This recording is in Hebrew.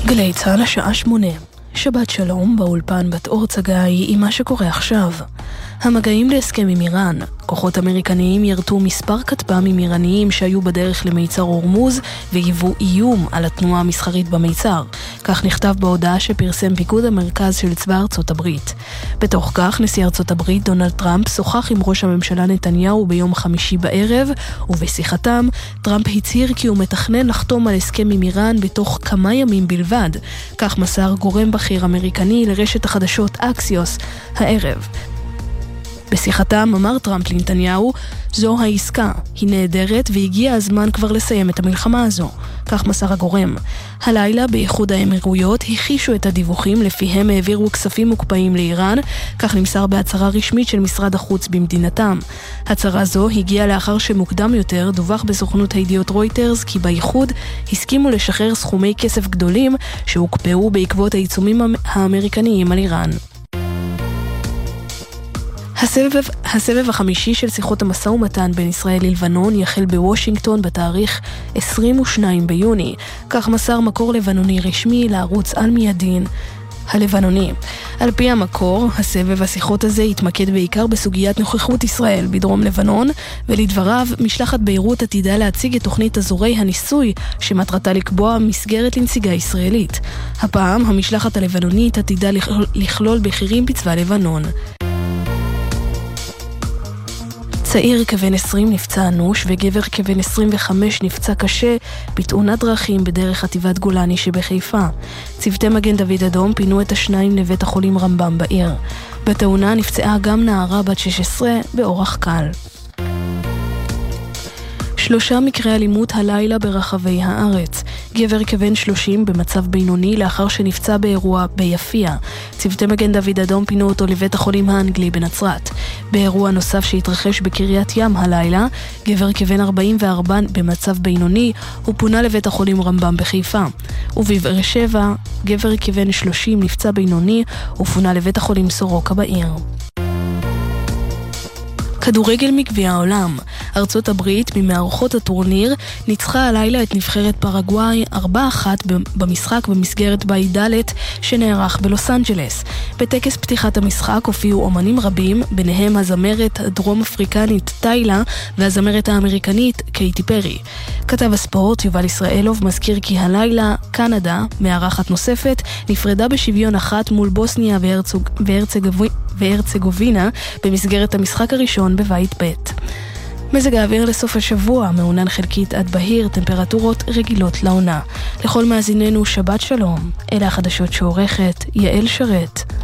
גלי צהל השעה 8. שבת שלום, באולפן בת אור צגאי עם מה שקורה עכשיו. המגעים להסכם עם איראן. כוחות אמריקניים ירתו מספר כטב"מים איראניים שהיו בדרך למיצר הורמוז והיוו איום על התנועה המסחרית במיצר. כך נכתב בהודעה שפרסם פיקוד המרכז של צבא ארצות הברית. בתוך כך, נשיא ארצות הברית דונלד טראמפ שוחח עם ראש הממשלה נתניהו ביום חמישי בערב, ובשיחתם טראמפ הצהיר כי הוא מתכנן לחתום על הסכם עם איראן בתוך כמה ימים בלבד. כך מסר גורם בכיר אמריקני לרשת החדשות אקסיוס הערב. בשיחתם אמר טראמפ לנתניהו, זו העסקה, היא נהדרת והגיע הזמן כבר לסיים את המלחמה הזו. כך מסר הגורם. הלילה באיחוד האמירויות הכישו את הדיווחים לפיהם העבירו כספים מוקפאים לאיראן, כך נמסר בהצהרה רשמית של משרד החוץ במדינתם. הצהרה זו הגיעה לאחר שמוקדם יותר דווח בסוכנות הידיעות רויטרס כי באיחוד הסכימו לשחרר סכומי כסף גדולים שהוקפאו בעקבות העיצומים האמריקניים על איראן. הסבב החמישי של שיחות המשא ומתן בין ישראל ללבנון יחל בוושינגטון בתאריך 22 ביוני. כך מסר מקור לבנוני רשמי לערוץ על מיידין הלבנוני. על פי המקור, הסבב השיחות הזה יתמקד בעיקר בסוגיית נוכחות ישראל בדרום לבנון, ולדבריו, משלחת ביירות עתידה להציג את תוכנית אזורי הניסוי שמטרתה לקבוע מסגרת לנציגה ישראלית. הפעם, המשלחת הלבנונית עתידה לכלול בכירים בצבא לבנון. צעיר כבן 20 נפצע אנוש וגבר כבן 25 נפצע קשה בתאונת דרכים בדרך חטיבת גולני שבחיפה. צוותי מגן דוד אדום פינו את השניים לבית החולים רמב"ם בעיר. בתאונה נפצעה גם נערה בת 16 באורח קל. 3 מקרי אלימות הלילה ברחבי הארץ. גבר כבן 30 במצב בינוני לאחר שנפצע באירוע ביפיע. צוותי מגן דוד אדום פינו אותו לבית החולים האנגלי בנצרת. באירוע נוסף שהתרחש בקריית ים הלילה, גבר כבן 44 במצב בינוני הוא פונה לבית החולים רמב"ם בחיפה. ובבאר שבע, גבר כבן 30 נפצע בינוני ופונה לבית החולים סורוקה בעיר. כדורגל מגביע העולם. ארצות הברית ממארחות הטורניר ניצחה הלילה את נבחרת פרגוואי 4-1 במשחק במסגרת בית ד' שנערך בלוס אנג'לס. בטקס פתיחת המשחק הופיעו אומנים רבים, ביניהם הזמרת הדרום אפריקנית טיילה והזמרת האמריקנית קייטי פרי. כתב הספורט יובל ישראלוב מזכיר כי הלילה קנדה, מארחת נוספת, נפרדה בשוויון 1 מול בוסניה והרצגובינה במסגרת המשחק הראשון בבית ב'. מזג האוויר לסוף השבוע, מעונן חלקית עד בהיר, טמפרטורות רגילות לעונה. לכל מאזיננו שבת שלום, אלה החדשות שעורכת יעל שרת.